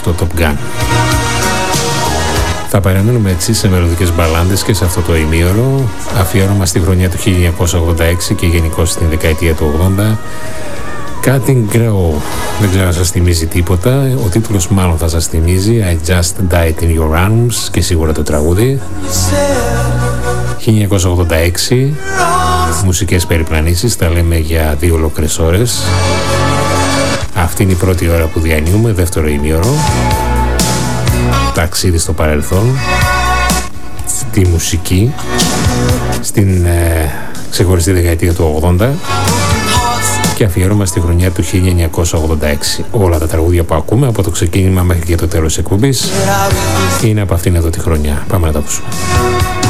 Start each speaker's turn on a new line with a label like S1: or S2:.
S1: στο Top Gun. Θα παραμείνουμε έτσι σε μελωδικές μπαλάντες και σε αυτό το ημίωρο, αφιέρωμα στη χρονιά του 1986 και γενικώς στην δεκαετία του 80. Cutting Grow, δεν ξέρω αν σας θυμίζει τίποτα, ο τίτλος μάλλον θα σας θυμίζει, I Just Died in Your Arms, και σίγουρα το τραγούδι. 1986, μουσικές περιπλανήσεις, τα λέμε για 2 ολόκληρες ώρες. Αυτή είναι η πρώτη ώρα που διανύουμε, δεύτερο ημίωρο. Ταξίδι στο παρελθόν, στη μουσική, στην ξεχωριστή δεκαετία του 80 και αφιέρωμα στη χρονιά του 1986. Όλα τα τραγούδια που ακούμε από το ξεκίνημα μέχρι και το τέλος της εκπομπής είναι από αυτήν εδώ τη χρονιά. Πάμε να τα ακούσουμε.